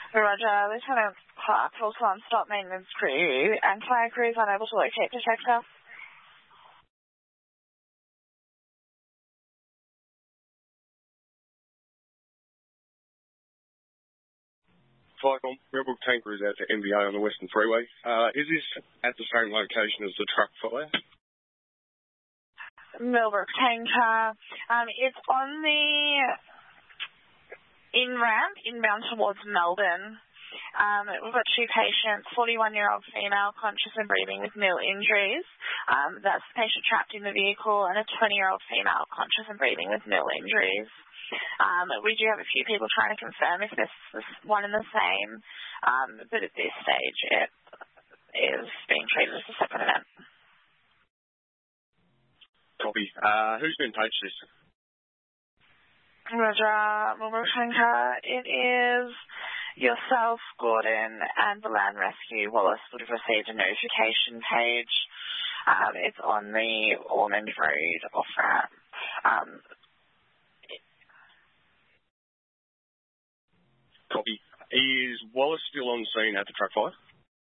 Roger, Lieutenant Clark, also on stop maintenance crew, and fire crew is unable to locate detector. Firecom, Rebel tanker is out to MVA on the Western Freeway. Is this at the same location as the truck fire? Millbrook tanker. It's on the in-ramp, inbound towards Melbourne. We've got two patients, 41-year-old female, conscious and breathing with nil injuries. That's the patient trapped in the vehicle, and a 20-year-old female, conscious and breathing with nil injuries. We do have a few people trying to confirm if this is one and the same, but at this stage it is being treated as a separate event. Copy. Who's been paged this? Roger, Millbrook tanker. It is yourself, Gordon, and the Land Rescue. Wallace would have received a notification page. It's on the Ormond Road off-ramp. Copy. Is Wallace still on scene at the truck fire?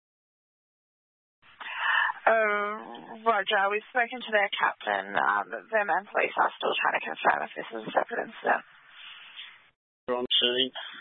Roger, we've spoken to their captain. Them and police are still trying to confirm if this is a separate incident. On scene.